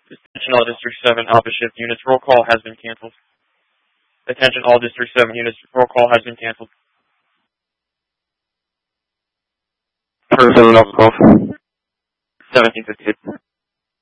Attention all District 7 Alpha Shift units, roll call has been canceled. Attention all District 7 units, roll call has been canceled. First 7 Alpha Golf. 1758.